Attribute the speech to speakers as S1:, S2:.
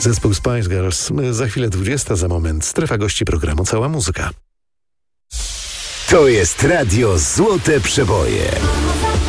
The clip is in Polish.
S1: Zespół Spice Girls. Za chwilę 20, za moment strefa gości programu Cała Muzyka.
S2: To jest radio Złote Przeboje.